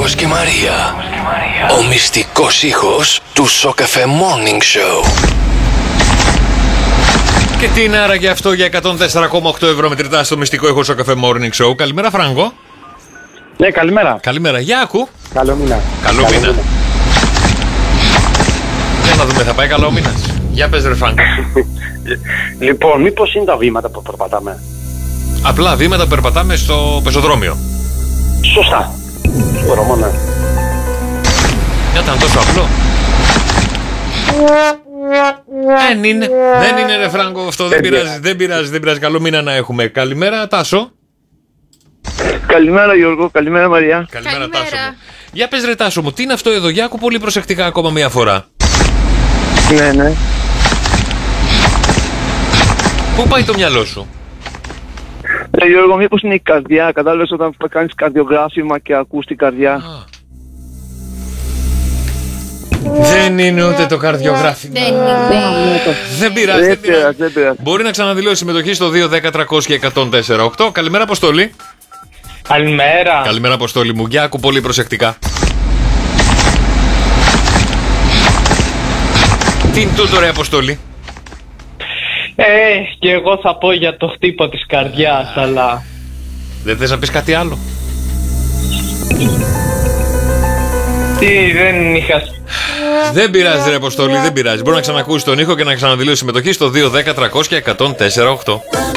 Γιώργος και Μαρία. Ο μυστικός ήχος του Σοκαφέ Morning Show. Και τι είναι άραγε αυτό για 104,8 ευρώ μετρητά στο μυστικό ήχο Σοκαφέ Morning Show. Καλημέρα, Φράγκο. Ναι, καλημέρα. Καλημέρα, Γιάκου. Καλό μήνα. Καλό μήνα. Για να δούμε, θα πάει καλό μήνα. Για πες ρε Φράγκο. Λοιπόν, μήπως είναι τα βήματα που περπατάμε? Απλά βήματα που περπατάμε στο πεζοδρόμιο. Σωστά. Στο δρόμο, ναι. Ήταν τόσο απλό. Δεν είναι ρε Φράγκο αυτό, δεν πειράζει. Καλό μήνα να έχουμε. Καλημέρα, Τάσο. Καλημέρα Γιώργο, καλημέρα Μαρία. Καλημέρα, Τάσο μου. Για πες ρε Τάσο μου, τι είναι αυτό εδώ, για άκου πολύ προσεκτικά ακόμα μία φορά. Ναι. Πού πάει το μυαλό σου? Γιώργο, μήπως είναι η καρδιά? Κατάλαβες όταν κάνεις καρδιογράφημα και ακούς την καρδιά? Δεν είναι ούτε το καρδιογράφημα. Δεν πειράζει. Μπορεί να ξαναδηλώσει συμμετοχή στο 2-10-300-1048. Καλημέρα, Αποστόλη. Καλημέρα. Καλημέρα, Αποστόλη μου. Για άκου πολύ προσεκτικά. Τι είναι τούτο ρε Αποστόλη? Και εγώ θα πω για το χτύπο της καρδιάς, αλλά... Δεν θες να πεις κάτι άλλο? δεν είχα... Δεν πειράζει ρε Αποστόλη, δεν πειράζει. Μπορεί να ξανακούσει τον ήχο και να ξαναδηλώσει συμμετοχή στο 2-10-300-1048.